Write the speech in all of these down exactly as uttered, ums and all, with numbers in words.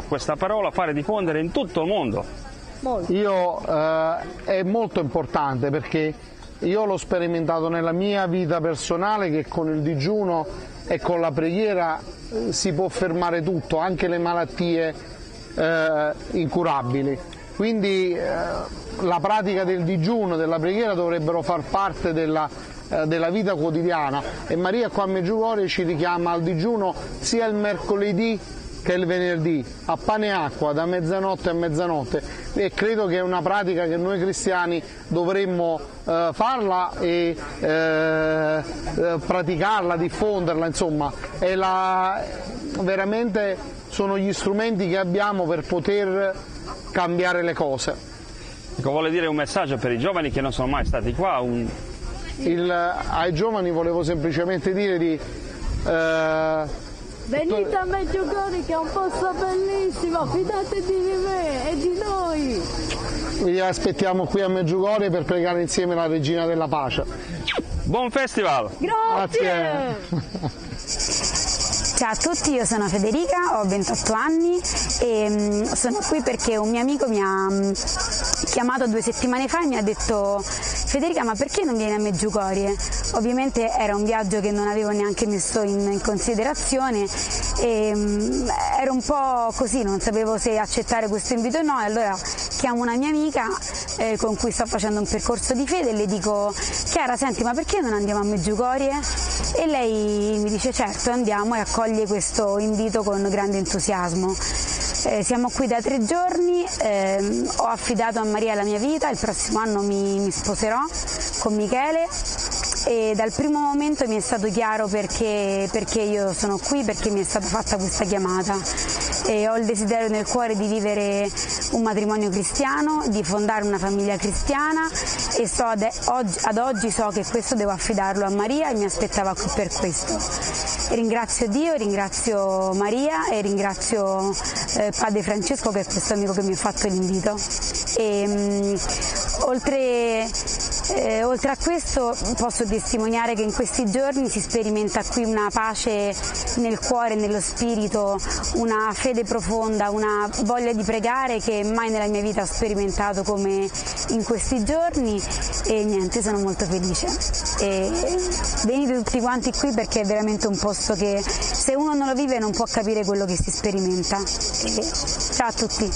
questa parola, fare diffondere in tutto il mondo? Io, eh, è molto importante perché io l'ho sperimentato nella mia vita personale che con il digiuno e con la preghiera eh, si può fermare tutto, anche le malattie eh, incurabili. Quindi eh, la pratica del digiuno, della preghiera dovrebbero far parte della, eh, della vita quotidiana e Maria qua a Medjugorje ci richiama al digiuno sia il mercoledì che il venerdì, a pane e acqua da mezzanotte a mezzanotte, e credo che è una pratica che noi cristiani dovremmo eh, farla e eh, praticarla, diffonderla, insomma, è la, veramente sono gli strumenti che abbiamo per poter cambiare le cose. Ecco, vuole dire un messaggio per i giovani che non sono mai stati qua? Un... Il, ai giovani volevo semplicemente dire di eh, venite a Medjugorje che è un posto bellissimo, fidatevi di me e di noi. Vi aspettiamo qui a Medjugorje per pregare insieme la Regina della Pace. Buon festival! Grazie! Ciao a tutti, io sono Federica, ho ventotto anni e mh, sono qui perché un mio amico mi ha mh, chiamato due settimane fa e mi ha detto: Federica, ma perché non vieni a Medjugorje? Ovviamente era un viaggio che non avevo neanche messo in, in considerazione e mh, ero un po' così, non sapevo se accettare questo invito o no, e allora chiamo una mia amica eh, con cui sto facendo un percorso di fede e le dico: Chiara, senti, ma perché non andiamo a Medjugorje? E lei mi dice: certo, andiamo, e accoglie questo invito con grande entusiasmo. Eh, siamo qui da tre giorni, ehm, ho affidato a Maria la mia vita, il prossimo anno mi, mi sposerò con Michele e dal primo momento mi è stato chiaro perché, perché io sono qui, perché mi è stata fatta questa chiamata e ho il desiderio nel cuore di vivere un matrimonio cristiano, di fondare una famiglia cristiana e so ad oggi, ad oggi so che questo devo affidarlo a Maria e mi aspettava qui per questo. E ringrazio Dio, ringrazio Maria e ringrazio eh, Padre Francesco, che è questo amico che mi ha fatto l'invito. E, mh, oltre, eh, oltre a questo posso testimoniare che in questi giorni si sperimenta qui una pace nel cuore, nello spirito, una fede profonda, una voglia di pregare che mai nella mia vita ho sperimentato come in questi giorni e niente, sono molto felice. E venite tutti quanti qui perché è veramente un posto che se uno non lo vive non può capire quello che si sperimenta. E ciao a tutti.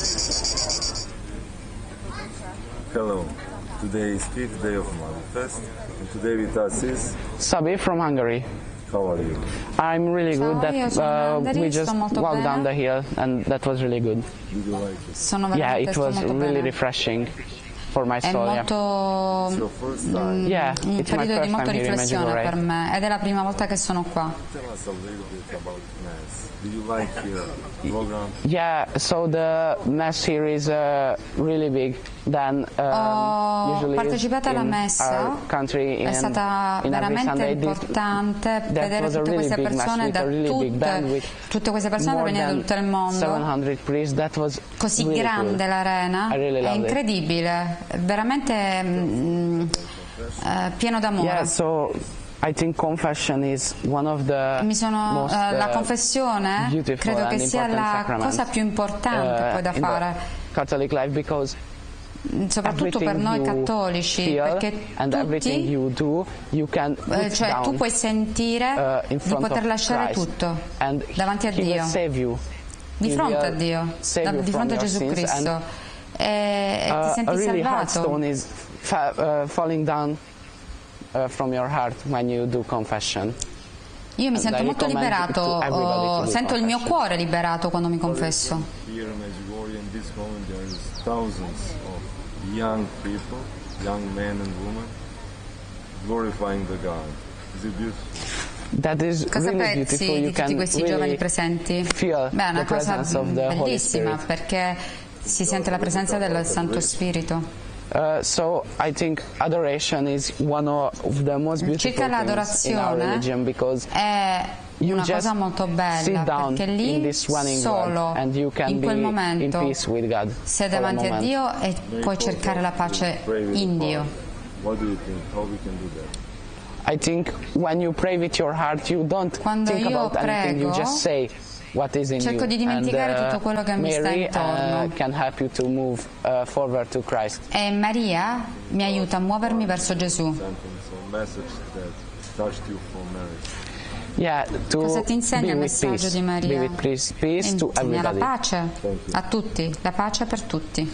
Hello, today is fifth day of Manifest and today with us is Sabi from Hungary. How are you? I'm really Ciao, good. io That sono uh, we just molto walked bene. down the hill and that was really good. Did you like it? Sono Yeah, veramente it was sto molto really bene. refreshing for my È soul. yeah. It's molto your first time. Yeah, un it's my periodo di first molta time here in riflessione Medjugorje. per me ed è la prima volta che sono qua. Tell us a little bit about Mass. Do you like your program? Yeah, so the mass here is uh, really big than um, Ho usually partecipato alla in messa, our country in, è stata in every veramente Sunday. This- importante that vedere was a tutte really queste big mass persone with da a really big band tutte, with tutte queste persone more venivano da than tutto il mondo. seven hundred priests. That was Così really grande cool. l'arena, I really è loved it. incredibile, è veramente mm, eh, pieno d'amore. Yeah, so I think confession is one of the Mi sono, most eh, la uh, confessione beautiful credo che and sia important la sacrament, cosa più importante uh, poi da in the fare, Catholic life because soprattutto per everything noi you cattolici, feel perché and everything tutti, you do, you can put eh, cioè down, tu puoi sentire uh, in di front poter of lasciare Christ, tutto and davanti a he will Dio, save you. di He fronte will a Dio, save da- you di from fronte a your Gesù sins, Cristo and, e, e ti uh, senti a really hard salvato. stone is fa- uh, falling down uh, from your heart when you do confession. Io mi And sento I molto recommend liberato, to everybody to oh, do sento il mio confession. cuore liberato quando mi confesso. Here in Medjugorje, in this moment, there is thousands of young people, young men and women, glorifying the God. Is it beautiful? That is Cosa really pensi beautiful. di You tutti can questi giovani really presenti? feel Beh, è una the cosa presence of the Holy bellissima Spirit. perché si sente la presenza del Santo Spirito. Uh, so I think adoration is one of the most beautiful Circa things in our l'adorazione religion because è you una just cosa molto bella sit down perché in lì this running solo world and you can in be quel in momento peace with God sei for a davanti a moment. Dio e puoi cercare la pace in Dio. What do you think? How we can do that? I think when you pray with your heart you don't Quando think io about anything, you prego just say what is in Cerco you. di dimenticare and, uh, tutto quello che mi sta Mary intorno. uh, can help you to move uh, forward to Christ. E Maria mi aiuta a muovermi verso Gesù. Yeah, to Cosa ti insegna be il with messaggio peace. di Maria? Be with peace, peace to Insegna la everybody. pace a tutti, la pace per tutti.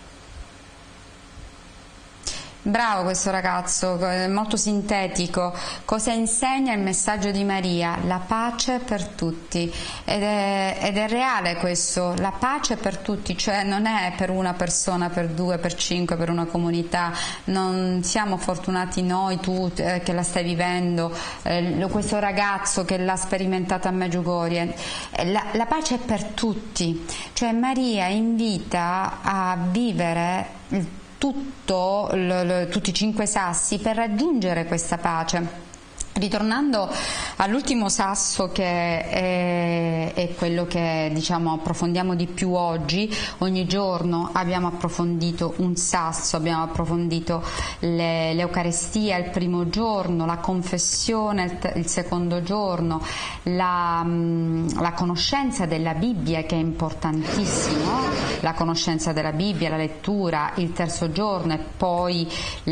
Bravo questo ragazzo, è molto sintetico. Cosa insegna il messaggio di Maria? La pace per tutti. Ed è, ed è reale questo, la pace per tutti, cioè non è per una persona, per due, per cinque, per una comunità. Non siamo fortunati noi, tu eh, che la stai vivendo, eh, questo ragazzo che l'ha sperimentata a Medjugorje. La, la pace è per tutti, cioè Maria invita a vivere il tutto, l, l, tutti i cinque sassi per raggiungere questa pace. Ritornando all'ultimo sasso, che è, è quello che diciamo approfondiamo di più oggi, ogni giorno abbiamo approfondito un sasso, abbiamo approfondito le, l'Eucaristia il primo giorno, la confessione il, il secondo giorno, la, la conoscenza della Bibbia, che è importantissimo, la conoscenza della Bibbia, la lettura il terzo giorno, e poi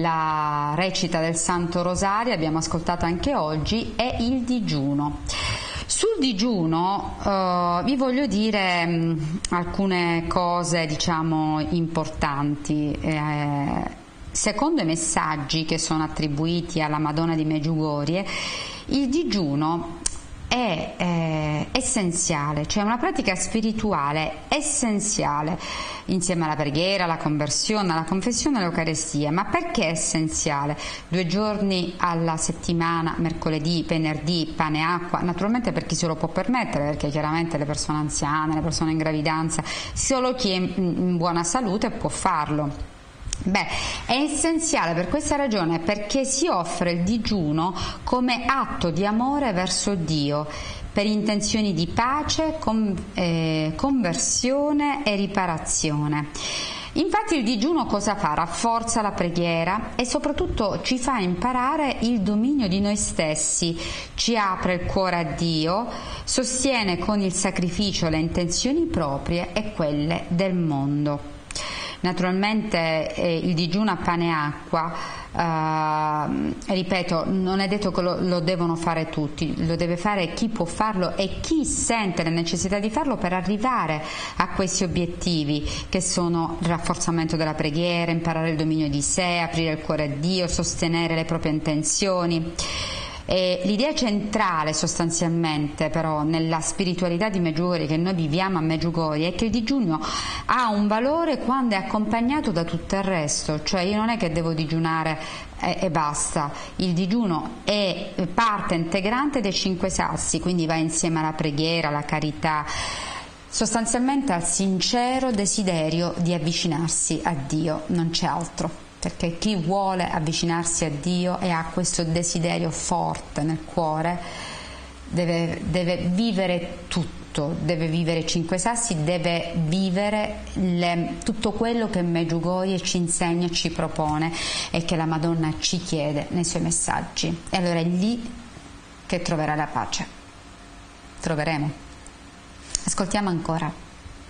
la recita del Santo Rosario, abbiamo ascoltato anche oggi, è il digiuno. Sul digiuno eh, vi voglio dire mh, alcune cose diciamo importanti. Eh, secondo i messaggi che sono attribuiti alla Madonna di Medjugorje, il digiuno è eh, essenziale, cioè una pratica spirituale essenziale, insieme alla preghiera, alla conversione, alla confessione e all'Eucaristia. Ma perché è essenziale? Due giorni alla settimana, mercoledì, venerdì, pane e acqua, naturalmente per chi se lo può permettere, perché chiaramente le persone anziane, le persone in gravidanza, solo chi è in buona salute può farlo. Beh, è essenziale per questa ragione, perché si offre il digiuno come atto di amore verso Dio, per intenzioni di pace, con, eh, conversione e riparazione. Infatti il digiuno cosa fa? Rafforza la preghiera e soprattutto ci fa imparare il dominio di noi stessi, ci apre il cuore a Dio, sostiene con il sacrificio le intenzioni proprie e quelle del mondo. Naturalmente eh, il digiuno a pane e acqua, eh, ripeto, non è detto che lo, lo devono fare tutti, lo deve fare chi può farlo e chi sente la necessità di farlo per arrivare a questi obiettivi, che sono il rafforzamento della preghiera, imparare il dominio di sé, aprire il cuore a Dio, sostenere le proprie intenzioni. E l'idea centrale sostanzialmente però nella spiritualità di Medjugorje, che noi viviamo a Medjugorje, è che il digiuno ha un valore quando è accompagnato da tutto il resto, cioè io non è che devo digiunare e, e basta, il digiuno è parte integrante dei cinque sassi, quindi va insieme alla preghiera, alla carità, sostanzialmente al sincero desiderio di avvicinarsi a Dio, non c'è altro. Perché chi vuole avvicinarsi a Dio e ha questo desiderio forte nel cuore deve, deve vivere tutto, deve vivere i cinque sassi, deve vivere le, tutto quello che Medjugorje ci insegna, ci propone e che la Madonna ci chiede nei suoi messaggi. E allora è lì che troverà la pace. Troveremo. Ascoltiamo ancora.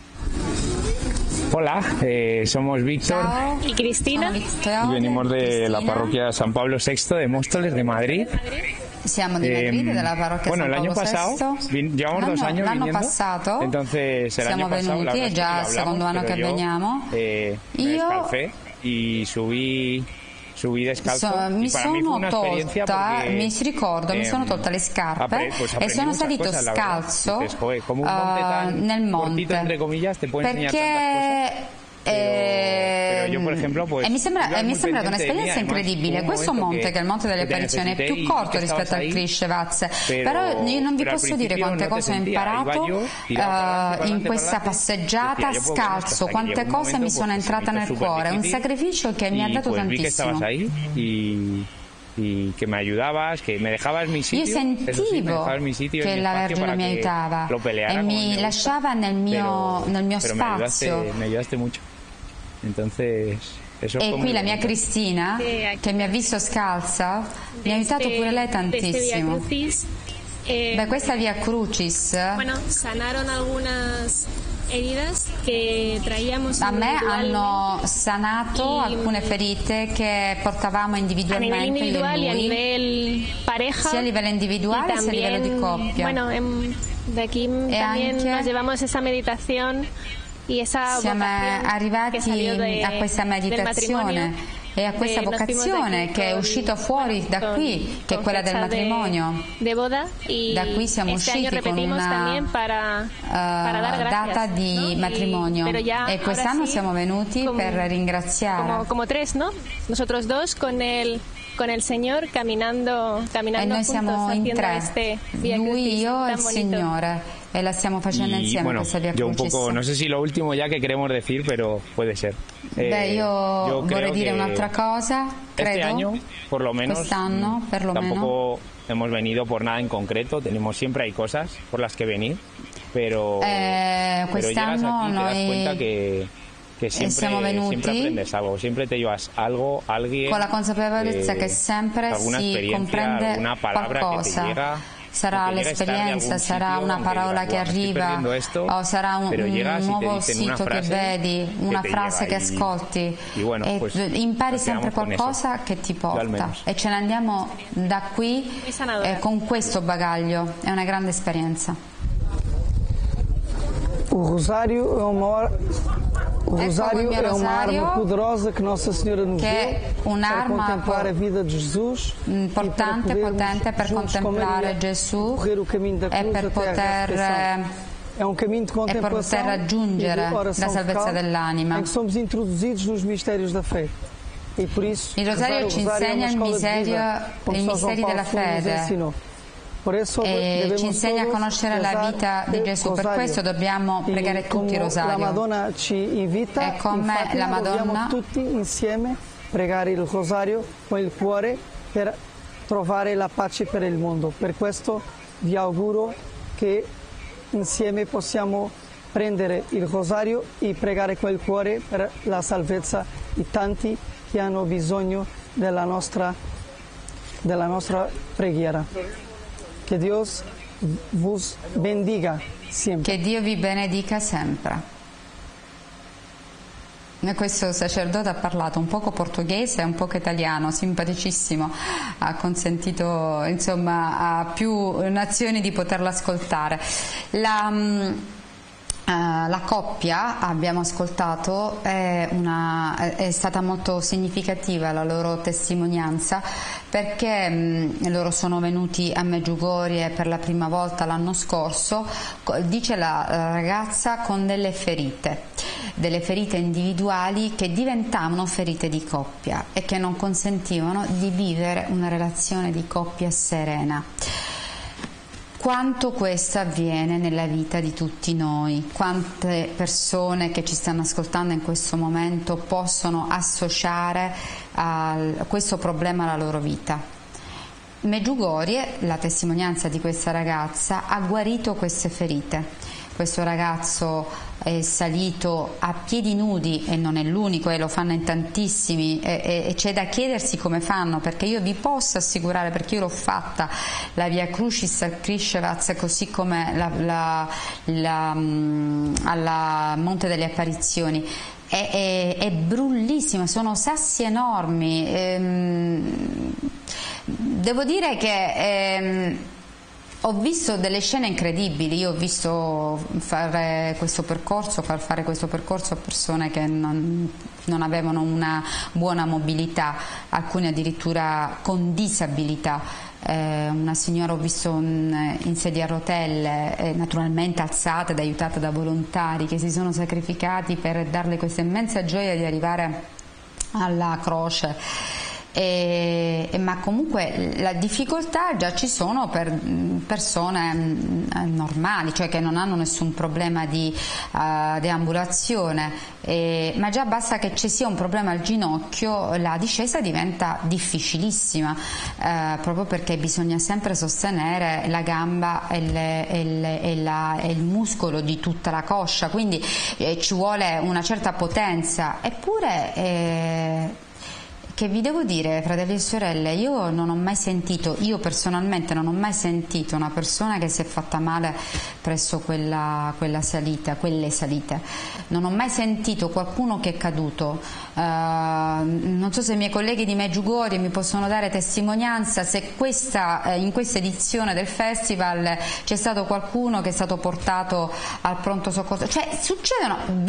Hola, eh, somos Víctor Ciao. y Cristina. Victoria, y venimos de Cristina. la parroquia San Pablo sexto de Móstoles de Madrid. Siamo di Madrid, Eh, della parrocchia bueno, San el año Paolo pasado, sesto. vin- llevamos dos L'anno- años l'anno viniendo, passato entonces el siamo año pasado, la venuti, verdad è es que già lo il hablamos, secondo anno pero che yo, veniamo. eh, me Io descalcé y subí, subí descalzo, So- y mi para mí fue sono una experiencia tolta, porque, mi si ricordo, mi eh, sono tolta le scarpe apre- pues e aprendí sono muchas salito cosas, la verdad. scalzo Dices, joder, como un monte eh, tan nel cortito, monte, entre comillas, te puede enseñar tantas perché cosas. Pero, pero yo, por ejemplo, pues, e mi sembra, ibas e mi muy è sembrata pendiente de mí, un'esperienza además, incredibile. hubo un Questo momento monte, che è il monte delle que te apparizioni, è necesité più y corto que rispetto estabas al ahí, Krishevaz, pero- però io non vi pero al posso dire principio quante no te cose ho sentía, imparato iba yo, tiraba para adelante, eh, in para questa adelante, passeggiata decía, yo puedo con esto, scalzo, hasta que quante llegó un cose mi momento, sono pues, entrate se me nel hizo súper cuore, un difícil, sacrificio che mi ha y, dato pues, vi que tantissimo. estabas ahí y, y que me ayudabas, que me dejabas mi sitio. Io eso sí, me sentivo dejabas mi sitio y che mi la espacio Vergine para mi que aiutava lo peleara e como mi me gusta, lasciava nel mio, pero, nel mio pero me ayudaste, spazio. me ayudaste mucho. Entonces, eso E fue qui muy la mia bonito. Cristina, Sì, che mi ha visto scalza, mi ha aiutato pure lei de este Via tantissimo. Crucis. Eh, Beh, questa Via Crucis. Bueno, sanaron algunas heridas che traíamos a me hanno sanato y, alcune ferite che portavamo individualmente a nivel individual io e lui, y a nivel pareja, sia a livello individuale sia a livello di coppia. Bueno, en, de aquí e también anche nos llevamos esa meditación y esa siamo arrivati de, a questa meditazione e a questa vocazione che è uscita fuori da qui, che è quella del matrimonio. Da qui siamo usciti con una uh, data di matrimonio e quest'anno siamo venuti per ringraziare. Come tres, no? Nosotros dos con el con el Señor caminando, caminando e noi siamo in tre, este lui, io e il Signore, e la stiamo facendo y, insieme bueno, questa Via yo un Crucis. poco, no sé si lo último ya que queremos decir, pero puede ser. Beh, io, yo vorrei dire un'altra cosa, credo, este año, por lo menos, quest'anno, per lo tampoco meno, hemos venido por nada en concreto, tenemos siempre hay cosas por las que venir, pero, eh, pero llegas aquí y te das noi... cuenta que che sempre, siamo venuti sempre aprendes algo, sempre te llevas algo, alguien, con la consapevolezza eh, che sempre si comprende qualcosa. Llega, sarà l'esperienza, sarà sitio, una parola che arriva esto, o sarà un, un nuovo sito che vedi, una che frase che y, ascolti y bueno, e pues, impari sempre qualcosa che ti porta e ce ne andiamo da qui eh, con questo bagaglio, è una grande esperienza. O rosário é uma O rosário ecco é uma arma poderosa que Nossa Senhora nos deu para contemplar a vida de Jesus importante, potente per contemplare Gesù e per poter é um caminho de contemplação e per poter raggiungere la salvezza dell'anima. Em que somos introduzidos nos mistérios da fé. E por isso, il rosario ci insegna il misterio, i misteri della fede. E ci insegna a conoscere la vita di Gesù, per questo dobbiamo pregare tutti il rosario. La Madonna ci invita, e come la Madonna tutti insieme pregare il rosario con il cuore per trovare la pace per il mondo. Per questo vi auguro che insieme possiamo prendere il rosario e pregare con il cuore per la salvezza di tanti che hanno bisogno della nostra, della nostra preghiera. Che Dio vos bendiga sempre. Che Dio vi benedica sempre. E questo sacerdote ha parlato un poco portoghese e un poco italiano, simpaticissimo, ha consentito insomma a più nazioni di poterlo ascoltare. La, Uh, la coppia, abbiamo ascoltato, è, una, è stata molto significativa la loro testimonianza perché mh, loro sono venuti a Medjugorje per la prima volta l'anno scorso, dice la, la ragazza, con delle ferite, delle ferite individuali che diventavano ferite di coppia e che non consentivano di vivere una relazione di coppia serena. Quanto questo avviene nella vita di tutti noi, quante persone che ci stanno ascoltando in questo momento possono associare a questo problema alla loro vita. Medjugorje, la testimonianza di questa ragazza, ha guarito queste ferite. Questo ragazzo è salito a piedi nudi e non è l'unico, e lo fanno in tantissimi, e, e, e c'è da chiedersi come fanno, perché io vi posso assicurare, perché io l'ho fatta, la Via Crucis al Krishevaz, così come la, la, la, um, alla Monte delle Apparizioni. È, è, è brullissima, sono sassi enormi. Ehm, devo dire che ehm, ho visto delle scene incredibili. Io ho visto fare questo percorso, far fare questo percorso a persone che non, non avevano una buona mobilità, alcuni addirittura con disabilità. Eh, una signora ho visto in, in sedia a rotelle, eh, naturalmente alzata ed aiutata da volontari che si sono sacrificati per darle questa immensa gioia di arrivare alla croce. E, e, ma comunque la difficoltà già ci sono per persone mh, normali, cioè che non hanno nessun problema di uh, deambulazione, e, ma già basta che ci sia un problema al ginocchio, la discesa diventa difficilissima, uh, proprio perché bisogna sempre sostenere la gamba e, le, e, le, e, la, e il muscolo di tutta la coscia, quindi eh, ci vuole una certa potenza, eppure eh, che vi devo dire, fratelli e sorelle, io non ho mai sentito, io personalmente non ho mai sentito una persona che si è fatta male presso quella, quella salita, quelle salite. Non ho mai sentito qualcuno che è caduto. Uh, non so se i miei colleghi di Medjugorje mi possono dare testimonianza se questa, eh, in questa edizione del festival c'è stato qualcuno che è stato portato al pronto soccorso. Cioè succedono